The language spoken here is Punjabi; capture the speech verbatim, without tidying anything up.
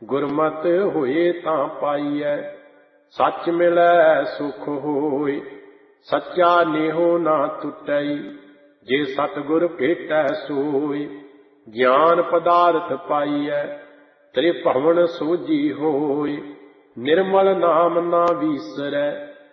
ਗੁਰਮਤਿ ਹੋਏ ਤਾਂ ਪਾਈਐ। ਸੱਚ ਮਿਲੈ ਸੁਖ ਹੋਇ, ਸੱਚਾ ਨੇਹੋ ਨਾ ਟੁੱਟਈ। ਜੇ ਸਤਿਗੁਰ ਭੇਟੈ ਸੋਇ, ਗਿਆਨ ਪਦਾਰਥ ਪਾਈਐ। ਤ੍ਰਿਭਵਨ ਸੋਝੀ ਹੋਇ, ਨਿਰਮਲ ਨਾਮ ਨਾ ਵੀਸਰੈ।